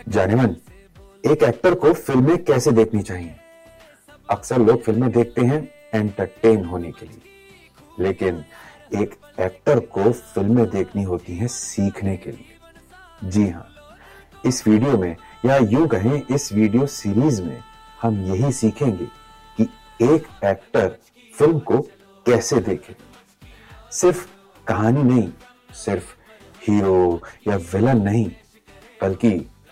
जानेमन, एक एक्टर को फिल्में कैसे देखनी चाहिए? अक्सर लोग फिल्में देखते हैं एंटरटेन होने के लिए, लेकिन एक एक्टर को फिल्में देखनी होती हैं सीखने के लिए। जी हां, इस वीडियो में या यूं कहें इस वीडियो सीरीज में हम यही सीखेंगे कि एक एक्टर फिल्म को कैसे देखे। सिर्फ कहानी नहीं, सिर्फ हीरो या विलन नहीं, बल्कि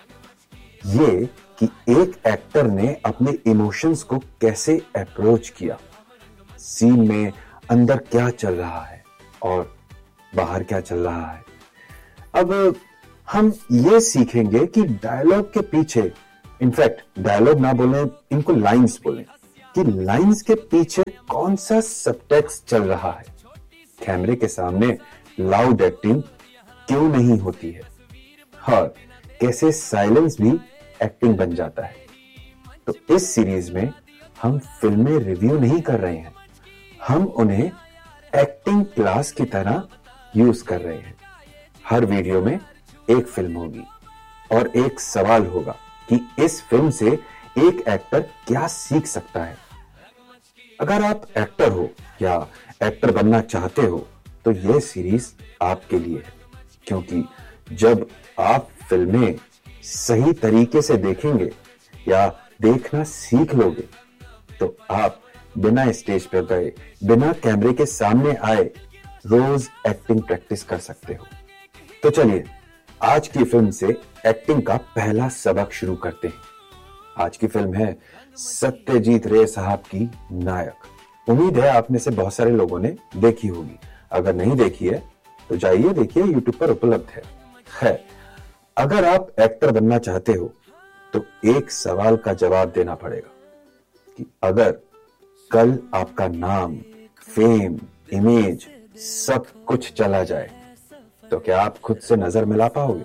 ये कि एक एक्टर ने अपने इमोशंस को कैसे अप्रोच किया, सीन में अंदर क्या चल रहा है और बाहर क्या चल रहा है। अब हम ये सीखेंगे कि डायलॉग के पीछे, इनफैक्ट डायलॉग ना बोलें, इनको लाइंस बोलें, कि लाइंस के पीछे कौन सा सबटेक्स्ट चल रहा है। कैमरे के सामने लाउड एक्टिंग क्यों नहीं होती है और कैसे साइलेंस भी एक्टिंग बन जाता है। तो इस सीरीज में हम फिल्में रिव्यू नहीं कर रहे हैं, हम उन्हें एक्टिंग क्लास की तरह यूज कर रहे हैं। हर वीडियो में एक फिल्म होगी और एक सवाल होगा कि इस फिल्म से एक एक्टर क्या सीख सकता है। अगर आप एक्टर हो या एक्टर बनना चाहते हो तो यह सीरीज आपके लिए है, क्योंकि जब आप फिल्में सही तरीके से देखेंगे या देखना सीख लोगे तो आप बिना स्टेज पर गए, बिना कैमरे के सामने आए रोज एक्टिंग प्रैक्टिस कर सकते हो। तो चलिए आज की फिल्म से एक्टिंग का पहला सबक शुरू करते हैं। आज की फिल्म है सत्यजीत रे साहब की नायक। उम्मीद है आप में से बहुत सारे लोगों ने देखी होगी। अगर नहीं देखी है तो जाइए देखिए, यूट्यूब पर उपलब्ध है। अगर आप एक्टर बनना चाहते हो तो एक सवाल का जवाब देना पड़ेगा कि अगर कल आपका नाम, फेम, इमेज सब कुछ चला जाए तो क्या आप खुद से नजर मिला पाओगे?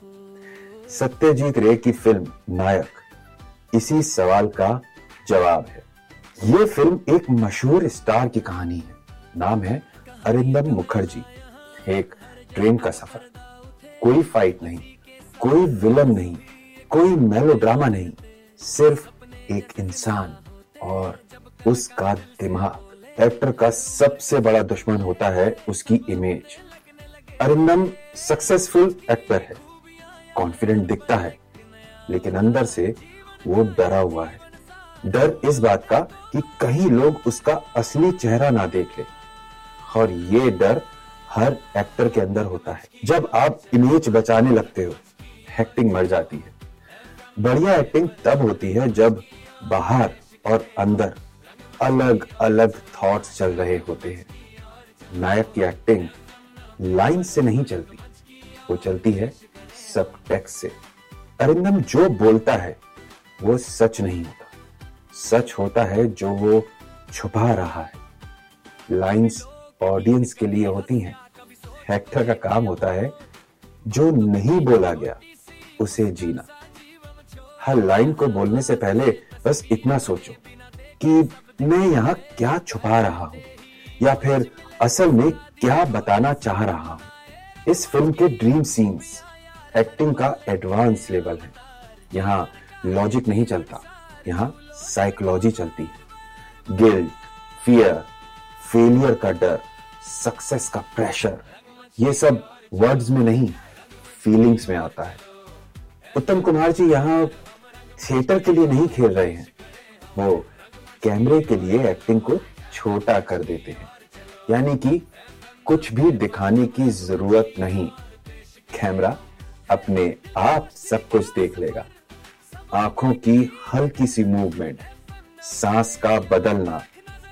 सत्यजीत रे की फिल्म नायक इसी सवाल का जवाब है। यह फिल्म एक मशहूर स्टार की कहानी है। नाम है अरिंदम मुखर्जी। एक ट्रेन का सफर, कोई फाइट नहीं, कोई विलन नहीं, कोई मेलोड्रामा नहीं, सिर्फ एक इंसान और उसका दिमाग। एक्टर का सबसे बड़ा दुश्मन होता है उसकी इमेज। अरिंदम सक्सेसफुल एक्टर है, कॉन्फिडेंट दिखता है, लेकिन अंदर से वो डरा हुआ है। डर इस बात का कि कहीं लोग उसका असली चेहरा ना देख ले, और ये डर हर एक्टर के अंदर होता है। जब आप इमेज बचाने लगते हो, एक्टिंग मर जाती है। बढ़िया एक्टिंग तब होती है जब बाहर और अंदर अलग अलग थॉट्स चल रहे होते हैं। नायक की एक्टिंग लाइन से नहीं चलती, वो चलती है सब टेक्स्ट से। अरिंदम जो बोलता है वो सच नहीं होता, सच होता है जो वो छुपा रहा है। लाइंस ऑडियंस के लिए होती हैं, एक्टर का काम होता है जो नहीं बोला गया उसे जीना। हर लाइन को बोलने से पहले बस इतना सोचो कि मैं यहां क्या छुपा रहा हूं या फिर असल में क्या बताना चाह रहा हूं। इस फिल्म के ड्रीम सीन्स एक्टिंग का एडवांस लेवल है। यहां लॉजिक नहीं चलता, यहां साइकोलॉजी चलती है। गिल्ट, फियर, फेलियर का डर, सक्सेस का प्रेशर, ये सब वर्ड्स में नहीं, फीलिंग्स में आता है। उत्तम कुमार जी यहां थिएटर के लिए नहीं खेल रहे हैं, वो कैमरे के लिए एक्टिंग को छोटा कर देते हैं। यानी कि कुछ भी दिखाने की जरूरत नहीं, कैमरा अपने आप सब कुछ देख लेगा। आंखों की हल्की सी मूवमेंट, सांस का बदलना,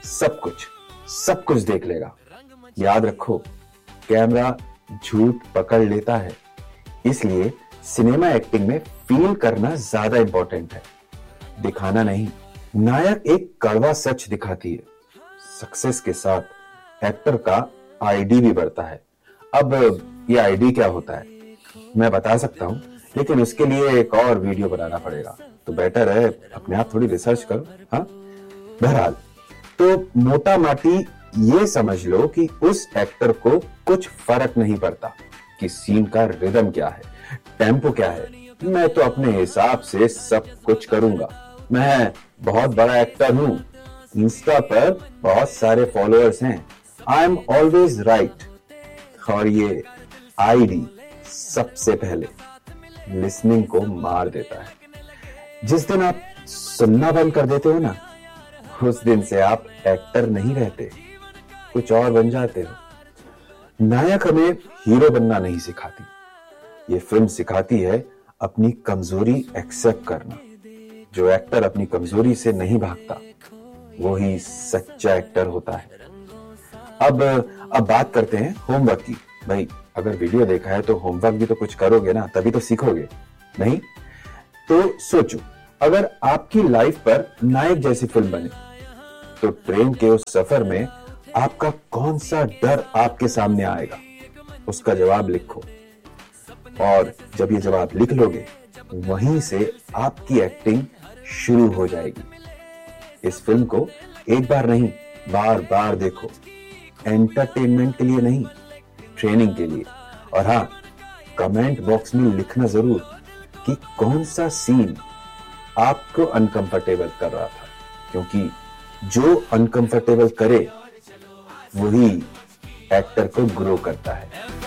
सब कुछ देख लेगा। याद रखो, कैमरा झूठ पकड़ लेता है, इसलिए सिनेमा एक्टिंग में फील करना ज्यादा इंपॉर्टेंट है, दिखाना नहीं। नायक एक कड़वा सच दिखाती है, सक्सेस के साथ एक्टर का आईडी भी बढ़ता है। अब ये आईडी क्या होता है मैं बता सकता हूं, लेकिन उसके लिए एक और वीडियो बनाना पड़ेगा, तो बेटर है अपने आप थोड़ी रिसर्च करो। हाँ, बहरहाल तो मोटा माटी ये समझ लो कि उस एक्टर को कुछ फर्क नहीं पड़ता कि सीन का रिदम क्या है, टेम्पो क्या है, मैं तो अपने हिसाब से सब कुछ करूंगा, मैं बहुत बड़ा एक्टर हूं, इंस्टा पर बहुत सारे फॉलोअर्स हैं, आई एम ऑलवेज राइट। और ये आईडी सबसे पहले लिसनिंग को मार देता है। जिस दिन आप सुनना बंद कर देते हो ना, उस दिन से आप एक्टर नहीं रहते, कुछ और बन जाते हो। नायक हमें हीरो बनना नहीं सिखाती, ये फिल्म सिखाती है अपनी कमजोरी एक्सेप्ट करना। जो एक्टर अपनी कमजोरी से नहीं भागता, वो ही सच्चा एक्टर होता है। अब बात करते हैं होमवर्क की। भाई, अगर वीडियो देखा है तो होमवर्क भी तो कुछ करोगे ना, तभी तो सीखोगे। नहीं तो सोचो, अगर आपकी लाइफ पर नायक जैसी फिल्म बने, तो ट्रेन के उस सफर में आपका कौन सा डर आपके सामने आएगा, उसका जवाब लिखो। और जब ये जवाब लिख लोगे, वहीं से आपकी एक्टिंग शुरू हो जाएगी। इस फिल्म को एक बार नहीं, बार बार देखो। एंटरटेनमेंट के लिए नहीं, ट्रेनिंग के लिए। और हाँ, कमेंट बॉक्स में लिखना जरूर कि कौन सा सीन आपको अनकंफर्टेबल कर रहा था, क्योंकि जो अनकंफर्टेबल करे वही एक्टर को ग्रो करता है।